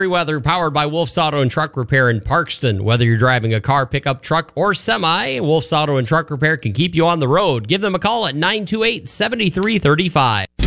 Weather powered by Wolf's Auto and Truck Repair in Parkston. Whether you're driving a car, pickup, truck, or semi, Wolf's Auto and Truck Repair can keep you on the road. Give them a call at 928-7335.